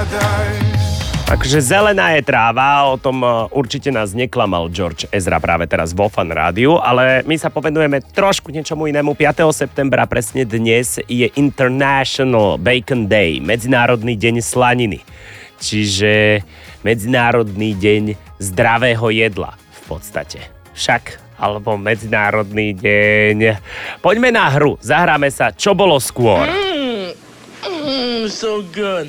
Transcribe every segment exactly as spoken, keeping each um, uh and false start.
Takže zelená je tráva, o tom určite nás neklamal George Ezra práve teraz vo Fan Rádiu, ale my sa povenujeme trošku niečomu inému. piateho septembra presne dnes je International Bacon Day, Medzinárodný deň slaniny. Čiže Medzinárodný deň zdravého jedla v podstate. Však, alebo Medzinárodný deň. Poďme na hru, zahráme sa Čo bolo skôr. Mm, mm, so good.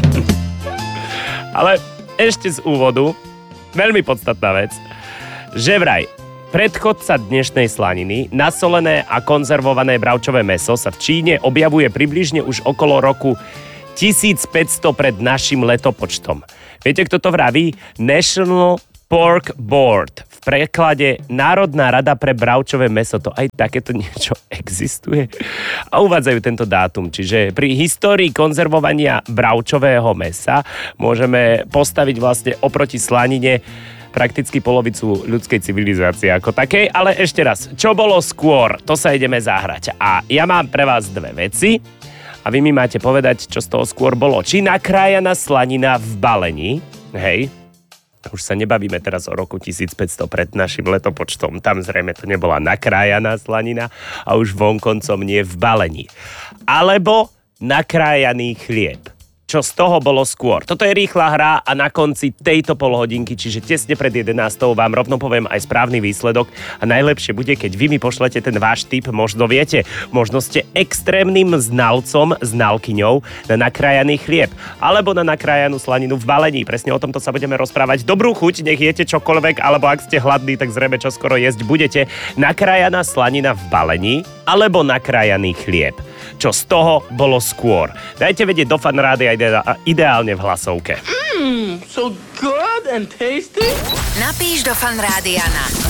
Ale ešte z úvodu, veľmi podstatná vec, že vraj predchodca dnešnej slaniny, nasolené a konzervované bravčové mäso sa v Číne objavuje približne už okolo roku tisícpäťsto pred našim letopočtom. Viete, kto to vraví? National Pork Board. V preklade Národná rada pre bravčové mäso. To aj takéto niečo existuje. A uvádzajú tento dátum. Čiže pri histórii konzervovania bravčového mäsa môžeme postaviť vlastne oproti slanine prakticky polovicu ľudskej civilizácie ako takej. Ale ešte raz, čo bolo skôr? To sa ideme zahrať. A ja mám pre vás dve veci. A vy mi máte povedať, čo z toho skôr bolo. Či nakrájaná slanina v balení, hej, už sa nebavíme teraz o roku tisícpäťsto pred našim letopočtom. Tam zrejme to nebola nakrájaná slanina a už vonkoncom nie v balení. Alebo nakrájaný chlieb. Čo z toho bolo skôr? Toto je rýchla hra a na konci tejto polhodinky, čiže tesne pred jedenástou vám rovno poviem aj správny výsledok a najlepšie bude, keď vy mi pošlete ten váš tip, možno viete, možno ste extrémnym znalcom, znalkyňou na nakrájaný chlieb alebo na nakrájanú slaninu v balení. Presne o tomto sa budeme rozprávať. Dobrú chuť, nech jete čokoľvek, alebo ak ste hladní, tak zrejme čoskoro jesť budete. Nakrájaná slanina v balení alebo nakrájaný chlieb. Čo z toho bolo skôr? Dajte vedieť do Fan Rádia ideálne v hlasovke. Mmm, so good and tasty. Napíš do Fan Rádia na